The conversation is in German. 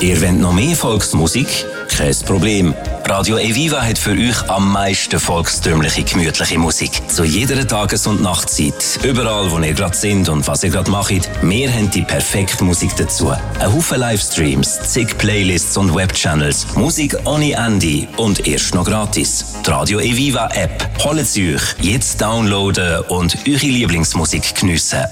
Ihr wollt noch mehr Volksmusik? Kein Problem. Radio Eviva hat für euch am meisten volkstümliche, gemütliche Musik. Zu jeder Tages- und Nachtzeit. Überall, wo ihr gerade sind und was ihr gerade macht. Wir haben die perfekte Musik dazu. Ein Haufen Livestreams, zig Playlists und Webchannels. Musik ohne Ende und erst noch gratis. Die Radio Eviva App. Holt sie euch. Jetzt downloaden und eure Lieblingsmusik geniessen.